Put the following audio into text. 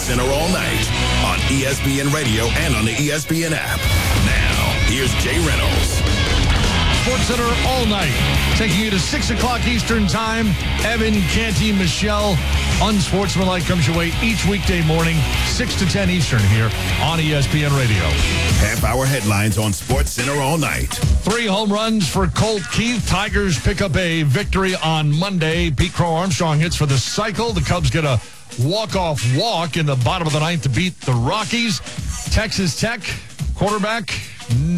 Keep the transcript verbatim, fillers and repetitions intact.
Center all night on E S P N Radio and on the E S P N app. Now, here's Jay Reynolds. Sports Center all night, taking you to six o'clock Eastern Time. Evan, Canty, Michelle, Unsportsmanlike comes your way each weekday morning, six to ten Eastern here on E S P N Radio. Half-hour headlines on Sports Center all night. Three home runs for Colt Keith. Tigers pick up a victory on Monday. Pete Crow Armstrong hits for the cycle. The Cubs get a walk-off walk in the bottom of the ninth to beat the Rockies. Texas Tech quarterback